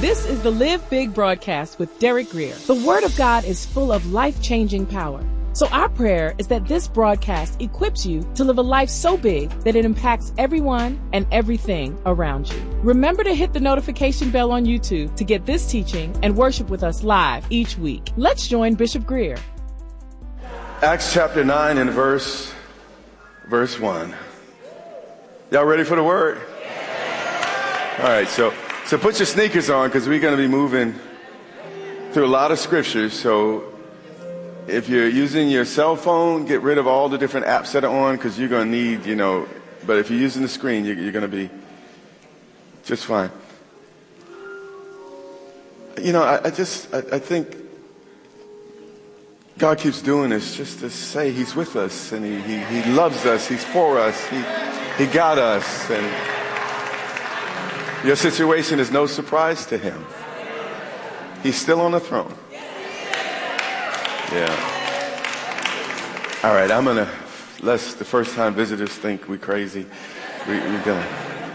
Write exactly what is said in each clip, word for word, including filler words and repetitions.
This is the Live Big broadcast with Derek Grier. The Word of God is full of life-changing power. So our prayer is that this broadcast equips you to live a life so big that it impacts everyone and everything around you. Remember to hit the notification bell on YouTube to get this teaching and worship with us live each week. Let's join Bishop Grier. Acts chapter nine and verse, verse one. Y'all ready for the word? All right, so, so put your sneakers on because we're going to be moving through a lot of scriptures. So if you're using your cell phone, get rid of all the different apps that are on because you're going to need, you know, but if you're using the screen, you're, you're going to be just fine. You know, I, I just, I, I think God keeps doing this just to say he's with us and he, he, he loves us, he's for us, he, he got us, and your situation is no surprise to him. He's still on the throne. Yeah. All right, I'm going to, lest the first time visitors think we crazy. We, we're going to.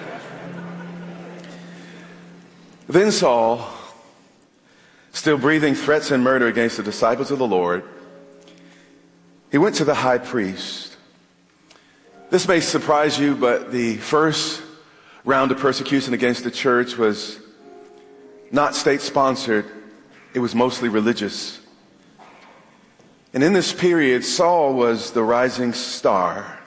Then Saul, still breathing threats and murder against the disciples of the Lord, he went to the high priest. This may surprise you, but the first round of persecution against the church was not state-sponsored. It was mostly religious. And in this period, Saul was the rising star.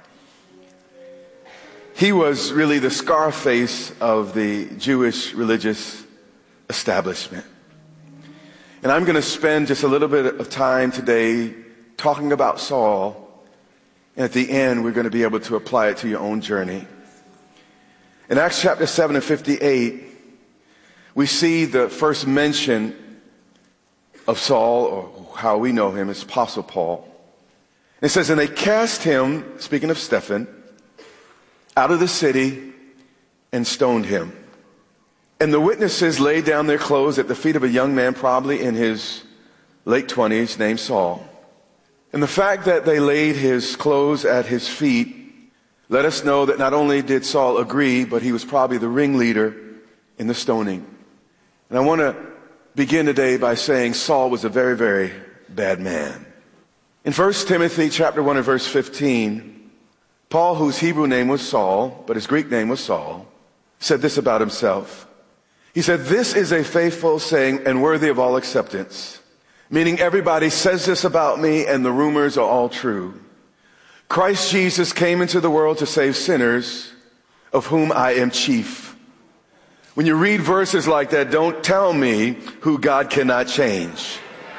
He was really the Scarface of the Jewish religious establishment. And I'm going to spend just a little bit of time today talking about Saul. And at the end, we're going to be able to apply it to your own journey. In Acts chapter seven and fifty-eight, we see the first mention of Saul, or how we know him as Apostle Paul. It says, and they cast him, speaking of Stephen, out of the city and stoned him. And the witnesses laid down their clothes at the feet of a young man, probably in his late twenties, named Saul. And the fact that they laid his clothes at his feet let us know that not only did Saul agree, but he was probably the ringleader in the stoning. And I want to begin today by saying Saul was a very, very bad man. In First Timothy chapter one and verse fifteen, Paul, whose Hebrew name was Saul, but his Greek name was Saul, said this about himself. He said, this is a faithful saying and worthy of all acceptance, meaning everybody says this about me and the rumors are all true. Christ Jesus came into the world to save sinners, of whom I am chief. When you read verses like that, don't tell me who God cannot change.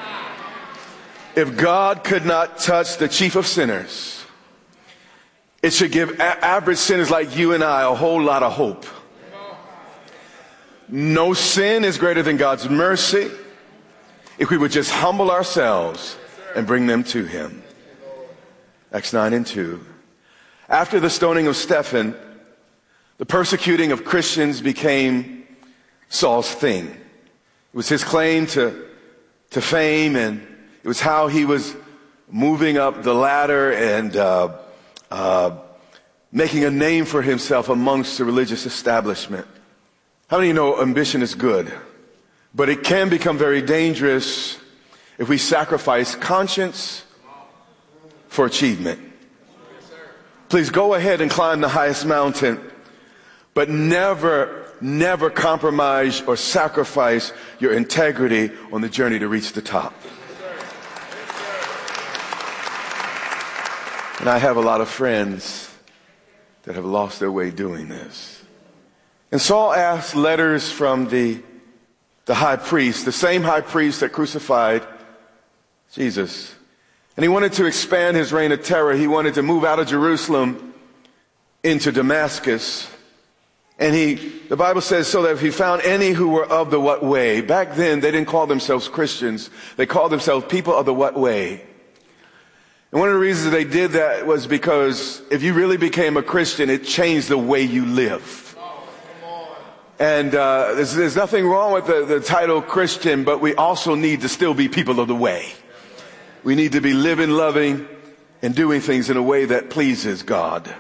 If God could not touch the chief of sinners, it should give a- average sinners like you and I a whole lot of hope. No sin is greater than God's mercy if we would just humble ourselves and bring them to him. Acts nine and two. After the stoning of Stephen, the persecuting of Christians became Saul's thing. It was his claim to, to fame, and it was how he was moving up the ladder and uh, uh, making a name for himself amongst the religious establishment. How many of you know ambition is good? But it can become very dangerous if we sacrifice conscience for achievement. Please go ahead and climb the highest mountain, but never, never compromise or sacrifice your integrity on the journey to reach the top. And I have a lot of friends that have lost their way doing this. And Saul asked letters from the, the high priest, the same high priest that crucified Jesus. And he wanted to expand his reign of terror. He wanted to move out of Jerusalem into Damascus. And he, the Bible says, so that if he found any who were of the what way. Back then, they didn't call themselves Christians. They called themselves people of the what way. And one of the reasons they did that was because if you really became a Christian, it changed the way you live. And uh, there's, there's nothing wrong with the, the title Christian, but we also need to still be people of the way. We need to be living, loving, and doing things in a way that pleases God.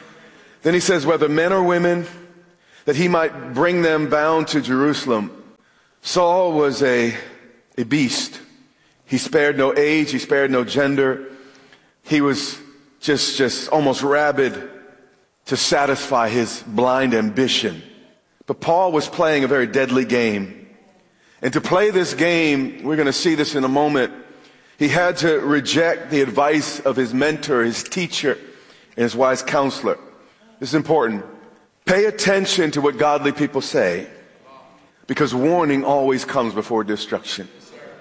Then he says, whether men or women, that he might bring them bound to Jerusalem. Saul was a, a beast. He spared no age. He spared no gender. He was just, just almost rabid to satisfy his blind ambition. But Paul was playing a very deadly game. And to play this game, we're going to see this in a moment, he had to reject the advice of his mentor, his teacher, and his wise counselor. This is important. Pay attention to what godly people say, because warning always comes before destruction.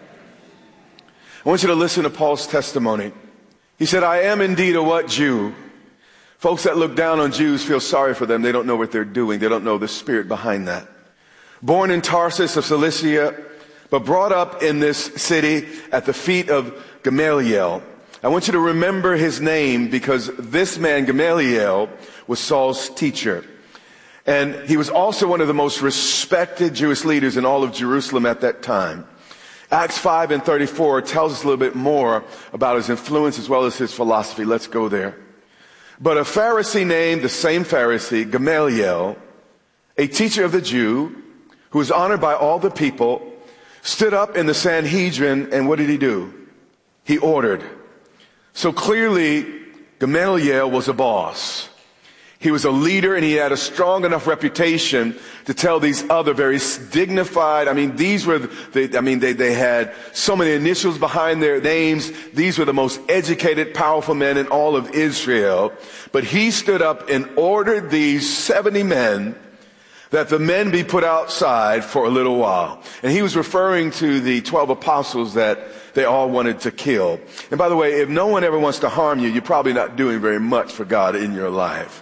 I want you to listen to Paul's testimony. He said, I am indeed a what Jew? Folks that look down on Jews feel sorry for them. They don't know what they're doing. They don't know the spirit behind that. Born in Tarsus of Cilicia, but brought up in this city at the feet of Gamaliel. I want you to remember his name, because this man, Gamaliel, was Saul's teacher. And he was also one of the most respected Jewish leaders in all of Jerusalem at that time. Acts five and thirty-four tells us a little bit more about his influence as well as his philosophy. Let's go there. But a Pharisee named, the same Pharisee, Gamaliel, a teacher of the Jew, who was honored by all the people, stood up in the Sanhedrin, and what did he do? He ordered. So clearly, Gamaliel was a boss. He was a leader, and he had a strong enough reputation to tell these other very dignified, I mean, these were, the, I mean, they, they had so many initials behind their names. These were the most educated, powerful men in all of Israel. But he stood up and ordered these seventy men that the men be put outside for a little while. And he was referring to the twelve apostles that they all wanted to kill. And by the way, if no one ever wants to harm you, you're probably not doing very much for God in your life.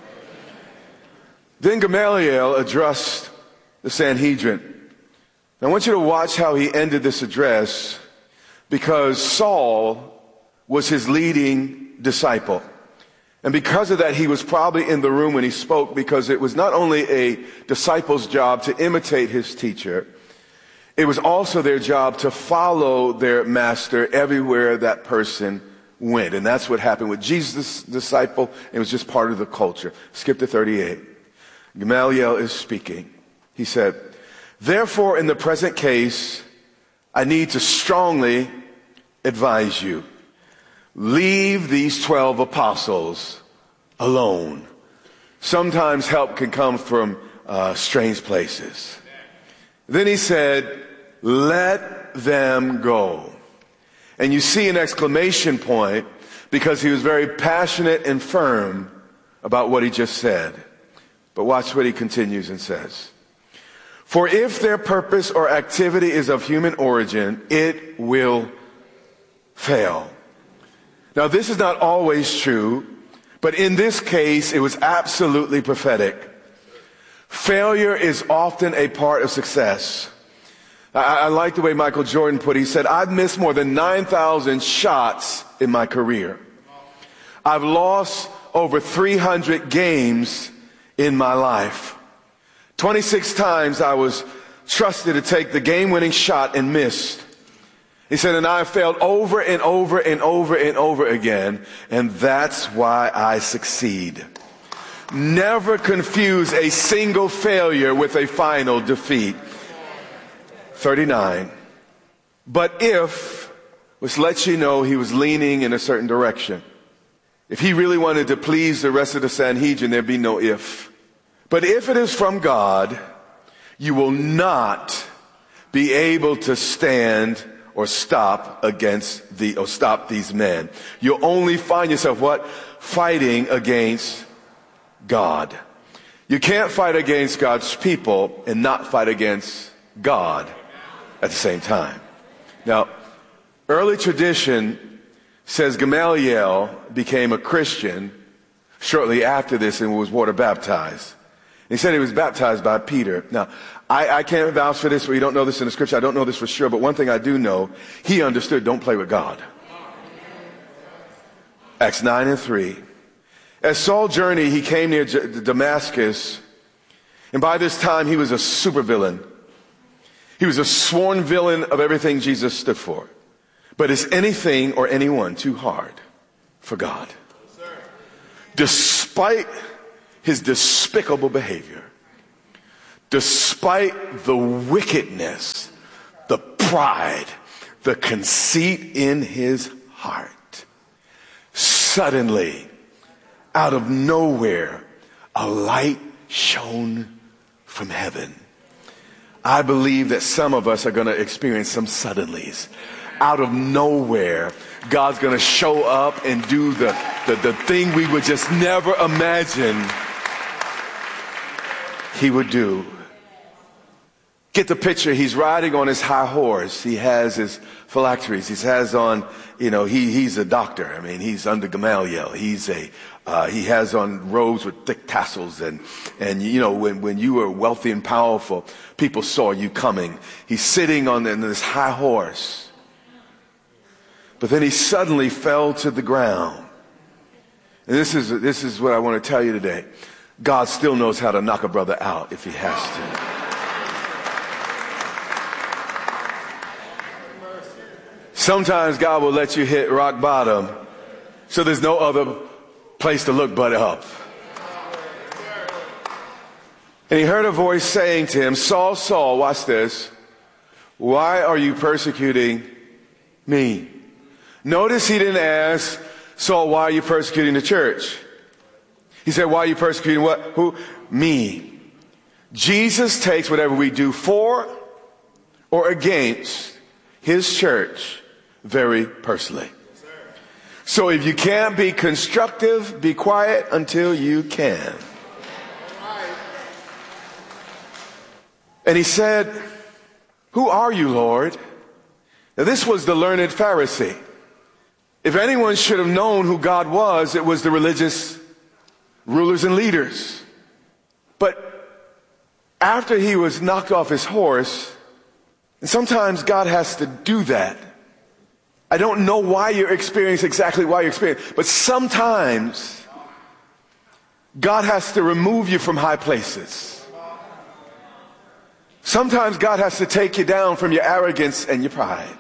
Then Gamaliel addressed the Sanhedrin. I want you to watch how he ended this address, because Saul was his leading disciple. And because of that, he was probably in the room when he spoke, because it was not only a disciple's job to imitate his teacher, it was also their job to follow their master everywhere that person went. And that's what happened with Jesus' disciple. It was just part of the culture. Skip to thirty-eight. Gamaliel is speaking. He said, therefore, in the present case, I need to strongly advise you. Leave these twelve apostles alone. Sometimes help can come from uh, strange places. Then he said, let them go. And you see an exclamation point, because he was very passionate and firm about what he just said. But watch what he continues and says. For if their purpose or activity is of human origin, it will fail. Now, this is not always true, but in this case, it was absolutely prophetic. Failure is often a part of success. I, I like the way Michael Jordan put it. He said, I've missed more than nine thousand shots in my career. I've lost over three hundred games in my life. twenty-six times I was trusted to take the game-winning shot and missed. He said, and I failed over and over and over and over again, and that's why I succeed. Never confuse a single failure with a final defeat. thirty-nine. But if, which lets you know he was leaning in a certain direction. If he really wanted to please the rest of the Sanhedrin, there'd be no if. But if it is from God, you will not be able to stand or stop against the, or stop these men. You'll only find yourself what? Fighting against God. You can't fight against God's people and not fight against God at the same time. Now, early tradition says Gamaliel became a Christian shortly after this and was water baptized. He said he was baptized by Peter. Now, I, I can't vouch for this, but you don't know this in the scripture. I don't know this for sure, but one thing I do know, he understood don't play with God. Acts nine and three. As Saul journeyed, he came near Damascus, and by this time he was a supervillain. He was a sworn villain of everything Jesus stood for. But is anything or anyone too hard for God? Despite his despicable behavior, despite the wickedness pride, the conceit in his heart. Suddenly, out of nowhere, a light shone from heaven. I believe that some of us are going to experience some suddenlies. Out of nowhere, God's going to show up and do the, the, the thing we would just never imagine he would do. Get the picture. He's riding on his high horse. He has his phylacteries. He has on, you know, he, he's a doctor. I mean, he's under Gamaliel. He's a, uh, he has on robes with thick tassels. And, and, you know, when, when you were wealthy and powerful, people saw you coming. He's sitting on this high horse. But then he suddenly fell to the ground. And this is, this is what I want to tell you today. God still knows how to knock a brother out if he has to. Sometimes God will let you hit rock bottom so there's no other place to look but up. And he heard a voice saying to him, Saul, Saul, watch this. Why are you persecuting me? Notice he didn't ask, Saul, why are you persecuting the church? He said, why are you persecuting what? Who? Me. Jesus takes whatever we do for or against his church very personally. So if you can't be constructive, be quiet until you can. And he said, who are you, Lord? Now this was the learned Pharisee. If anyone should have known who God was, it was the religious rulers and leaders. But after he was knocked off his horse, and sometimes God has to do that. I don't know why you're experiencing exactly why you're experiencing, but sometimes God has to remove you from high places. Sometimes God has to take you down from your arrogance and your pride.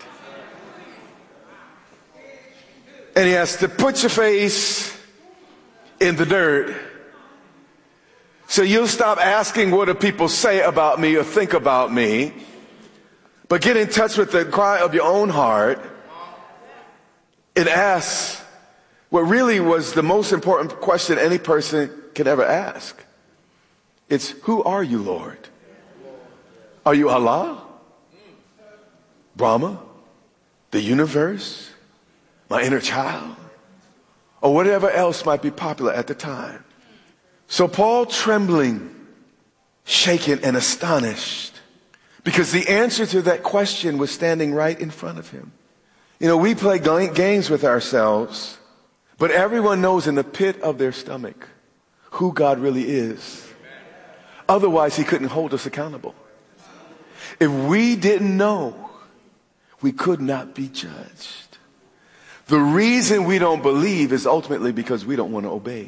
And he has to put your face in the dirt so you'll stop asking what do people say about me or think about me, but get in touch with the cry of your own heart and ask what really was the most important question any person could ever ask. It's, who are you, Lord? Are you Allah? Brahma? The universe? My inner child? Or whatever else might be popular at the time. So Paul, trembling, shaken and astonished, because the answer to that question was standing right in front of him. You know, we play games with ourselves, but everyone knows in the pit of their stomach who God really is. Otherwise, he couldn't hold us accountable. If we didn't know, we could not be judged. The reason we don't believe is ultimately because we don't want to obey.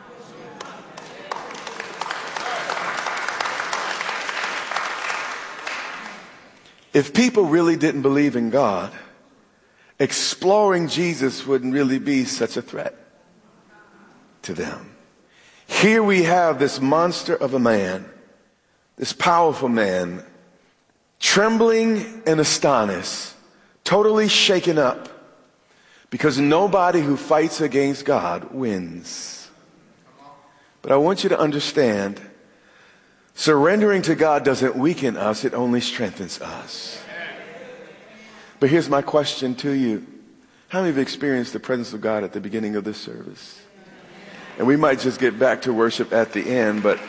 If people really didn't believe in God, exploring Jesus wouldn't really be such a threat to them. Here we have this monster of a man, this powerful man, trembling and astonished, totally shaken up, because nobody who fights against God wins. But I want you to understand, surrendering to God doesn't weaken us, it only strengthens us. But here's my question to you. How many have experienced the presence of God at the beginning of this service? And we might just get back to worship at the end, but,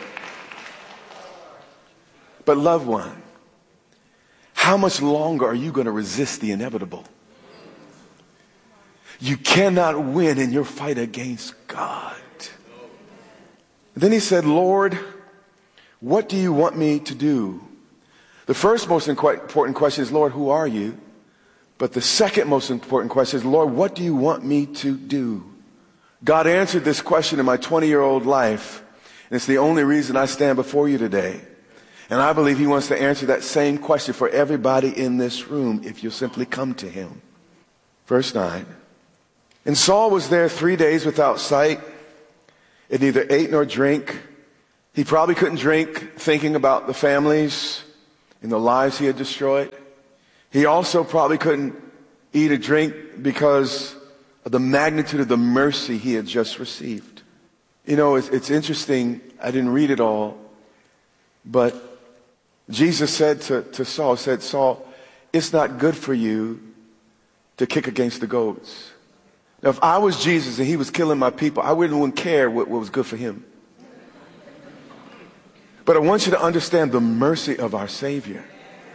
but loved one, how much longer are you going to resist the inevitable? You cannot win in your fight against God. Then he said, Lord, what do you want me to do? The first most important question is, Lord, who are you? But the second most important question is, Lord, what do you want me to do? God answered this question in my twenty-year-old life, and it's the only reason I stand before you today. And I believe he wants to answer that same question for everybody in this room if you'll simply come to him. Verse nine. And Saul was there three days without sight, and neither ate nor drink. He probably couldn't drink thinking about the families and the lives he had destroyed. He also probably couldn't eat or drink because of the magnitude of the mercy he had just received. You know, it's, it's interesting. I didn't read it all, but Jesus said to, to Saul, said, Saul, it's not good for you to kick against the goats. Now, if I was Jesus and he was killing my people, I wouldn't even care what, what was good for him. But I want you to understand the mercy of our Savior.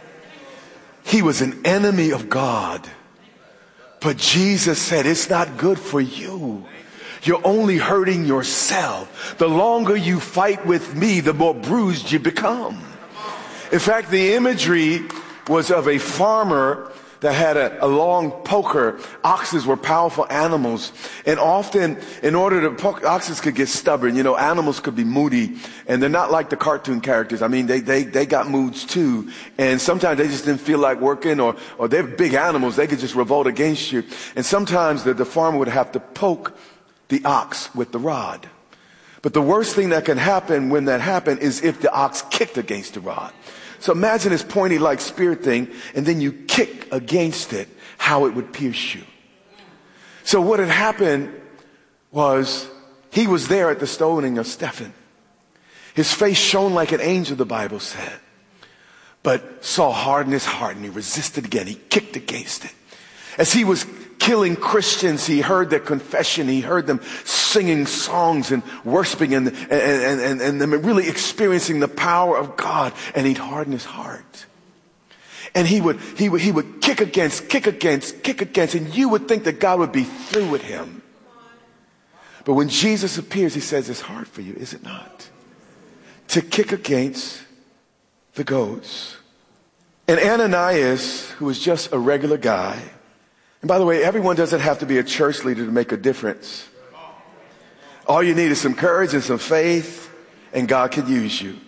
He was an enemy of God. But Jesus said, it's not good for you. You're only hurting yourself. The longer you fight with me, the more bruised you become. In fact, the imagery was of a farmer that had a, a long poker. Oxes were powerful animals. And often, in order to, poke, oxes could get stubborn. You know, animals could be moody. And they're not like the cartoon characters. I mean, they, they, they got moods too. And sometimes they just didn't feel like working, or, or they're big animals. They could just revolt against you. And sometimes the, the farmer would have to poke the ox with the rod. But the worst thing that can happen when that happened is if the ox kicked against the rod. So imagine this pointy like spear thing, and then you kick against it, how it would pierce you. So what had happened was he was there at the stoning of Stephen. His face shone like an angel, the Bible said. But Saul hardened his heart and he resisted again. He kicked against it. As he was killing Christians, he heard their confession. He heard them singing songs and worshiping and, and, and, and, and them really experiencing the power of God. And he'd harden his heart. And he would, he would, he would kick against, kick against, kick against. And you would think that God would be through with him. But when Jesus appears, he says, it's hard for you, is it not? To kick against the goats. And Ananias, who was just a regular guy, and by the way, everyone doesn't have to be a church leader to make a difference. All you need is some courage and some faith, and God can use you.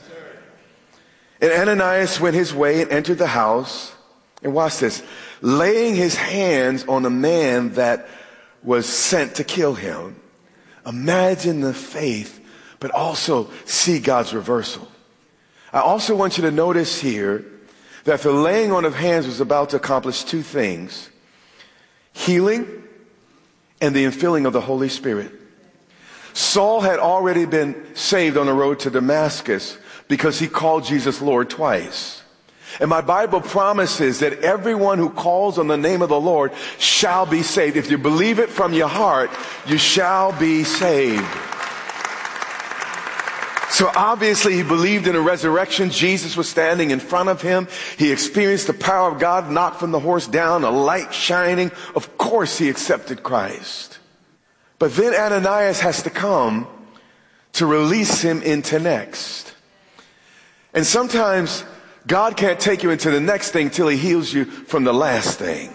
And Ananias went his way and entered the house. And watch this. Laying his hands on the man that was sent to kill him. Imagine the faith, but also see God's reversal. I also want you to notice here that the laying on of hands was about to accomplish two things. Healing and the infilling of the Holy Spirit. Saul had already been saved on the road to Damascus because he called Jesus Lord twice. And my Bible promises that everyone who calls on the name of the Lord shall be saved. If you believe it from your heart, you shall be saved. So obviously he believed in a resurrection. Jesus was standing in front of him. He experienced the power of God knocked from the horse down, a light shining. Of course he accepted Christ. But then Ananias has to come to release him into next. And sometimes God can't take you into the next thing till he heals you from the last thing.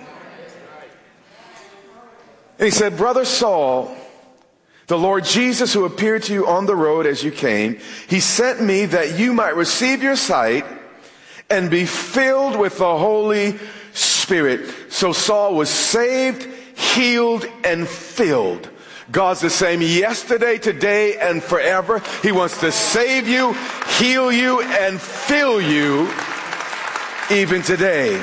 And he said, Brother Saul, the Lord Jesus, who appeared to you on the road as you came, he sent me that you might receive your sight and be filled with the Holy Spirit. So Saul was saved, healed, and filled. God's the same yesterday, today, and forever. He wants to save you, heal you, and fill you even today.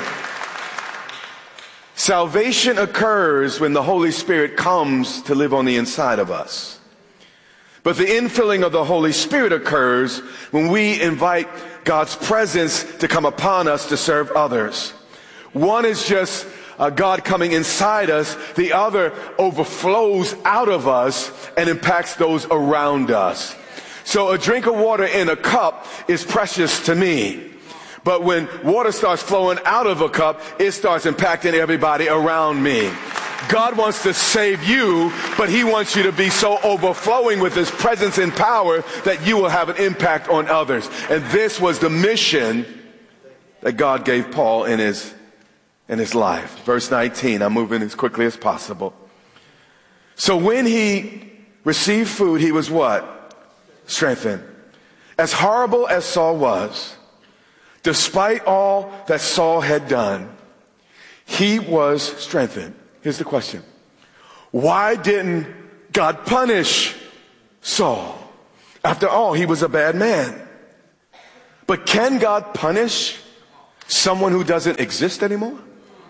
Salvation occurs when the Holy Spirit comes to live on the inside of us. But the infilling of the Holy Spirit occurs when we invite God's presence to come upon us to serve others. One is just uh, God coming inside us. The other overflows out of us and impacts those around us. So a drink of water in a cup is precious to me. But when water starts flowing out of a cup, it starts impacting everybody around me. God wants to save you, but he wants you to be so overflowing with his presence and power that you will have an impact on others. And this was the mission that God gave Paul in his, in his life. Verse nineteen, I'm moving as quickly as possible. So when he received food, he was what? Strengthened. As horrible as Saul was, despite all that Saul had done, he was strengthened. Here's the question. Why didn't God punish Saul? After all, he was a bad man. But can God punish Someone who doesn't exist anymore?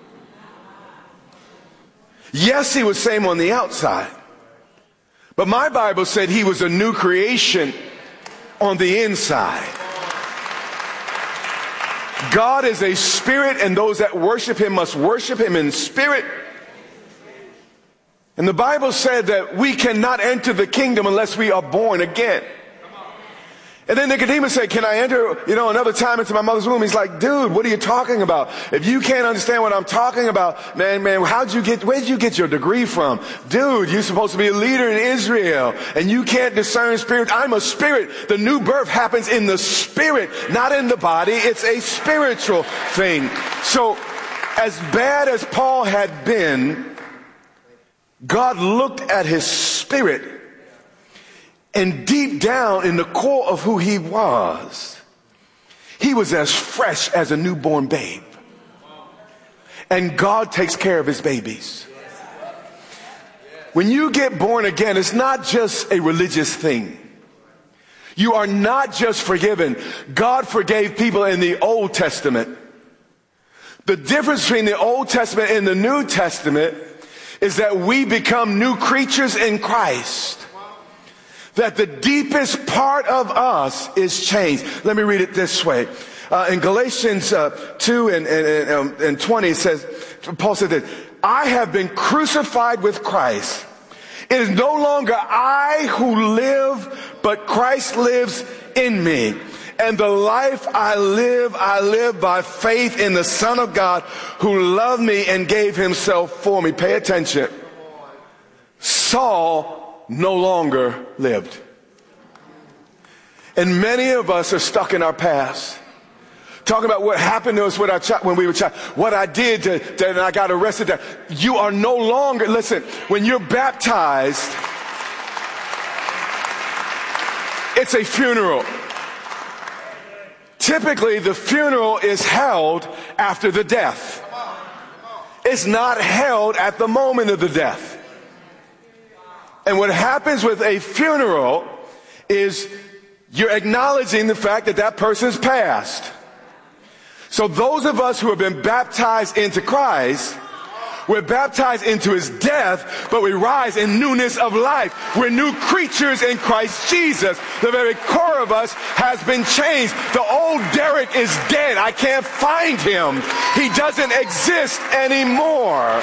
Yes, he was same on the outside. But my Bible said he was a new creation on the inside. God is a spirit, and those that worship him must worship him in spirit. And the Bible said that we cannot enter the kingdom unless we are born again. And then Nicodemus said, can I enter, you know, another time into my mother's womb? He's like, dude, what are you talking about? If you can't understand what I'm talking about, man, man, how'd you get, where'd you get your degree from? Dude, you're supposed to be a leader in Israel, and you can't discern spirit. I'm a spirit. The new birth happens in the spirit, not in the body. It's a spiritual thing. So, as bad as Paul had been, God looked at his spirit. And deep down in the core of who he was, he was as fresh as a newborn babe. And God takes care of his babies. When you get born again, it's not just a religious thing. You are not just forgiven. God forgave people in the Old Testament. The difference between the Old Testament and the New Testament is that we become new creatures in Christ. That the deepest part of us is changed. Let me read it this way. Uh, in Galatians uh, two and, and, um, and twenty, it says, Paul said that, I have been crucified with Christ. It is no longer I who live, but Christ lives in me. And the life I live, I live by faith in the Son of God who loved me and gave himself for me. Pay attention. Saul no longer lived. And many of us are stuck in our past. Talking about what happened to us with our child, when we were child, what I did to, to, and I got arrested. That you are no longer, listen, when you're baptized, it's a funeral. Typically, the funeral is held after the death. It's not held at the moment of the death. And what happens with a funeral is you're acknowledging the fact that that person's passed. So those of us who have been baptized into Christ, we're baptized into his death, but we rise in newness of life. We're new creatures in Christ Jesus. The very core of us has been changed. The old Derek is dead. I can't find him. He doesn't exist anymore.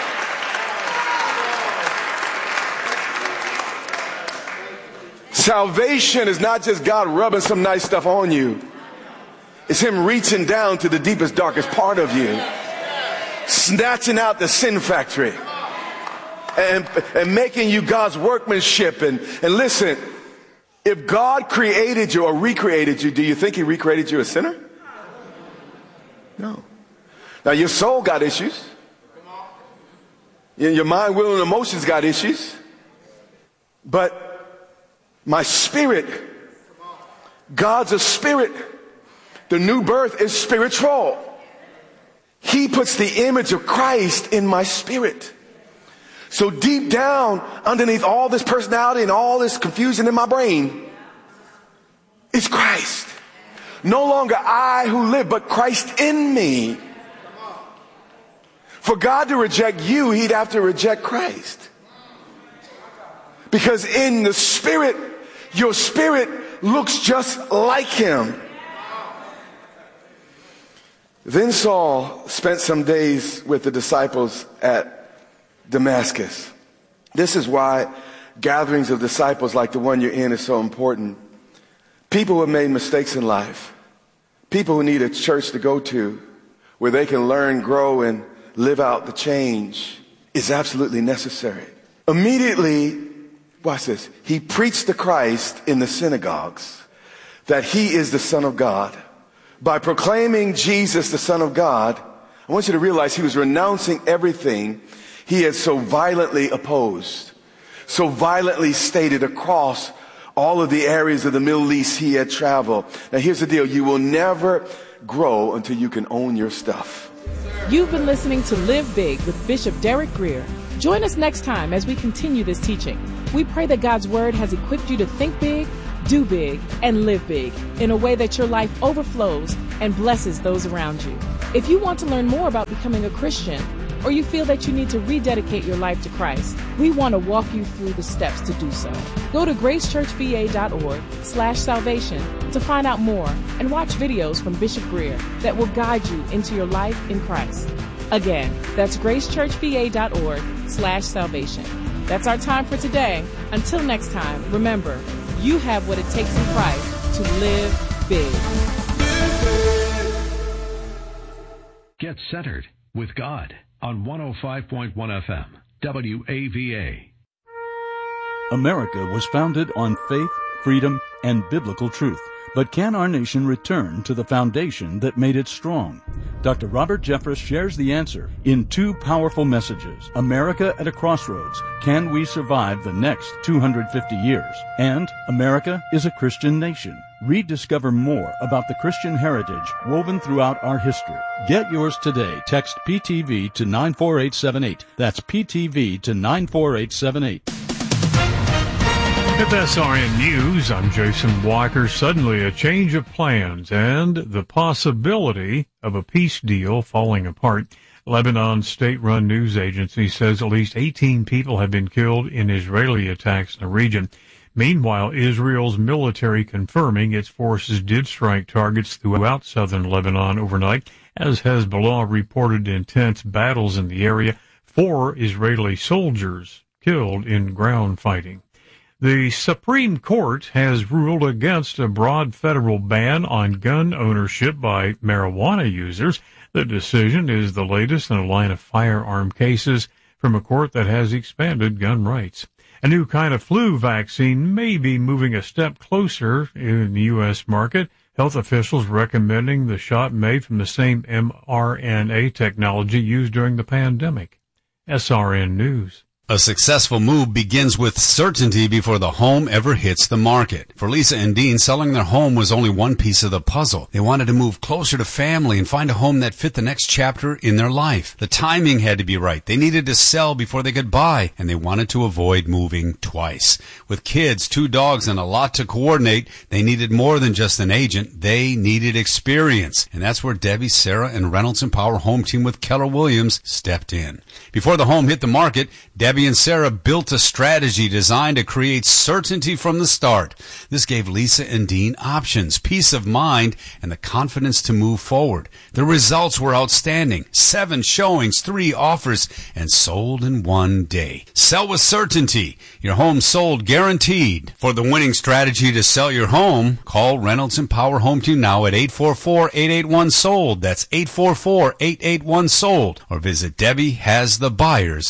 Salvation is not just God rubbing some nice stuff on you. It's him reaching down to the deepest, darkest part of you, snatching out the sin factory and, and making you God's workmanship. And, and listen, if God created you or recreated you, do you think he recreated you a sinner? No. Now your soul got issues. Your mind, will, and emotions got issues. But my spirit, God's a spirit. The new birth is spiritual. He puts the image of Christ in my spirit. So deep down, underneath all this personality and all this confusion in my brain, is Christ. No longer I who live, but Christ in me. For God to reject you, he'd have to reject Christ. Because in the spirit, your spirit looks just like him. Then Saul spent some days with the disciples at Damascus. This is why gatherings of disciples like the one you're in is so important. People who have made mistakes in life, people who need a church to go to where they can learn, grow, and live out the change is absolutely necessary. Immediately, watch this, he preached the Christ in the synagogues that he is the Son of God. By proclaiming Jesus, the Son of God, I want you to realize he was renouncing everything he had so violently opposed, so violently stated across all of the areas of the Middle East he had traveled. Now here's the deal. You will never grow until you can own your stuff. You've been listening to Live Big with Bishop Derek Grier. Join us next time as we continue this teaching. We pray that God's word has equipped you to think big, do big, and live big in a way that your life overflows and blesses those around you. If you want to learn more about becoming a Christian, or you feel that you need to rededicate your life to Christ, we want to walk you through the steps to do so. Go to gracechurchva.org slash salvation to find out more and watch videos from Bishop Greer that will guide you into your life in Christ. Again, that's gracechurchva.org slash salvation. That's our time for today. Until next time, remember, you have what it takes in Christ to live big. Get centered with God on one oh five point one F M, W A V A. America was founded on faith, freedom, and biblical truth. But can our nation return to the foundation that made it strong? Doctor Robert Jeffress shares the answer in two powerful messages. America at a Crossroads. Can we survive the next two hundred fifty years? And America is a Christian nation. Rediscover more about the Christian heritage woven throughout our history. Get yours today. Text P T V to nine four eight seven eight. That's P T V to nine four eight seven eight. With S R N News, I'm Jason Walker. Suddenly a change of plans and the possibility of a peace deal falling apart. Lebanon's state-run news agency says at least eighteen people have been killed in Israeli attacks in the region. Meanwhile, Israel's military confirming its forces did strike targets throughout southern Lebanon overnight, as Hezbollah reported intense battles in the area. Four Israeli soldiers killed in ground fighting. The Supreme Court has ruled against a broad federal ban on gun ownership by marijuana users. The decision is the latest in a line of firearm cases from a court that has expanded gun rights. A new kind of flu vaccine may be moving a step closer in the U S market. Health officials recommending the shot made from the same mRNA technology used during the pandemic. S R N News. A successful move begins with certainty before the home ever hits the market. For Lisa and Dean, selling their home was only one piece of the puzzle. They wanted to move closer to family and find a home that fit the next chapter in their life. The timing had to be right. They needed to sell before they could buy, and they wanted to avoid moving twice. With kids, two dogs, and a lot to coordinate, they needed more than just an agent. They needed experience. And that's where Debbie, Sarah, and Reynolds and Power Home Team with Keller Williams stepped in. Before the home hit the market, Debbie Debbie and Sarah built a strategy designed to create certainty from the start. This gave Lisa and Dean options, peace of mind, and the confidence to move forward. The results were outstanding. Seven showings, three offers, and sold in one day. Sell with certainty. Your home sold guaranteed. For the winning strategy to sell your home, call Reynolds and Power Home Team now at eight four four, eight eight one, sold. That's eight four four, eight eight one, sold. Or visit Debbie Has The Buyers.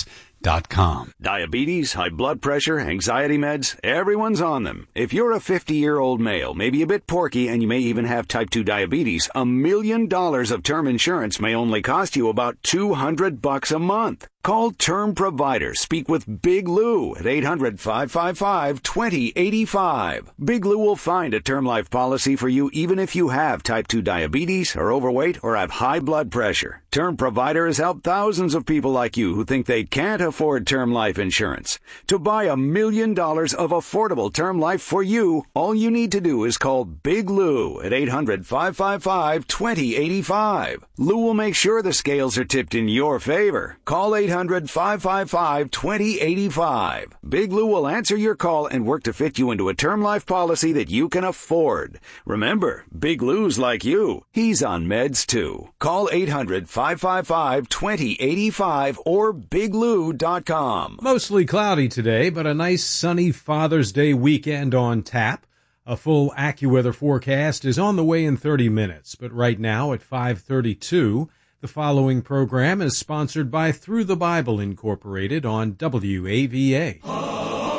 Diabetes, high blood pressure, anxiety meds, everyone's on them. If you're a fifty-year-old male, maybe a bit porky, and you may even have type two diabetes, a million dollars of term insurance may only cost you about two hundred bucks a month. Call Term Provider. Speak with Big Lou at eight hundred, five five five, two zero eight five. Big Lou will find a term life policy for you even if you have type two diabetes, are overweight, or have high blood pressure. Term Provider has helped thousands of people like you who think they can't afford term life insurance. To buy a million dollars of affordable term life for you, all you need to do is call Big Lou at eight hundred, five five five, two zero eight five. Lou will make sure the scales are tipped in your favor. Call eight hundred, five five five, two zero eight five. Big Lou will answer your call and work to fit you into a term life policy that you can afford. Remember, Big Lou's like you. He's on meds too. Call eight hundred, five five five, two zero eight five or big lou dot com. Mostly cloudy today, but a nice sunny Father's Day weekend on tap. A full AccuWeather forecast is on the way in thirty minutes, but right now at five thirty-two, the following program is sponsored by Through the Bible Incorporated on W A V A.